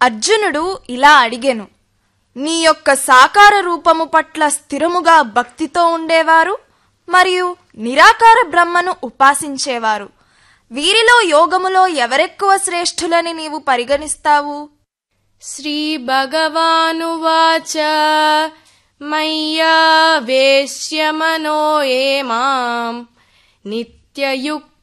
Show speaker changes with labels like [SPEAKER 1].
[SPEAKER 1] అర్జునుడు ఇలా అడిగెను, నీ యొక్క సాకార రూపము పట్ల స్థిరముగా భక్తితో ఉండేవారు మరియు నిరాకార బ్రహ్మను ఉపాసించేవారు, వీరిలో యోగములో ఎవరెక్కువ శ్రేష్ఠులని నీవు పరిగణిస్తావు?
[SPEAKER 2] శ్రీ భగవానువాచ మయ్యావేశ్య మనో ఏ మాం నిత్యయుక్త